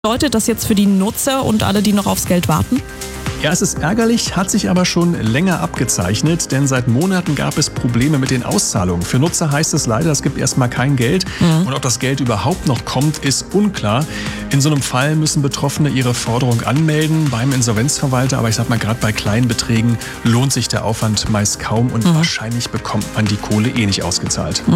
Bedeutet das jetzt für die Nutzer und alle, die noch aufs Geld warten? Ja, es ist ärgerlich, hat sich aber schon länger abgezeichnet, denn seit Monaten gab es Probleme mit den Auszahlungen. Für Nutzer heißt es leider, es gibt erstmal kein Geld und ob das Geld überhaupt noch kommt, ist unklar. In so einem Fall müssen Betroffene ihre Forderung anmelden beim Insolvenzverwalter, aber ich sag mal, gerade bei kleinen Beträgen lohnt sich der Aufwand meist kaum und wahrscheinlich bekommt man die Kohle eh nicht ausgezahlt.